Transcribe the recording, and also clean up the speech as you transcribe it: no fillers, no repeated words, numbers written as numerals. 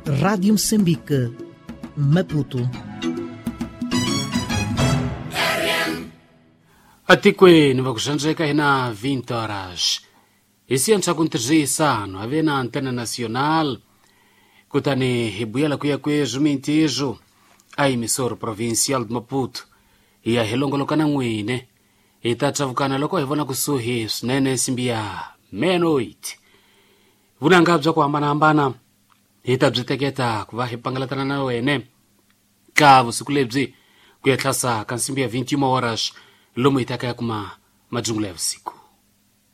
Rádio Moçambique, Maputo. Atikwe ni vakuxandzeka hina 20 horas. Isi antshaku ntirhisano ave na antena nacional kutani hibuyela kuya kwezu mintizo a emissora provincial de Maputo iya hilongolokana n'wine hi ta tsavukana loko hi vona kusuhi swinene simbiya menoit vunanga bya ku hambanahambana hi ta byi teketa ku va hi pangalatana na wene ka vusiku lebyi ku ya tlhasa ka nsimbi ya 21 horas lomu hi ta ka ya kuma majungulo ya vusiku.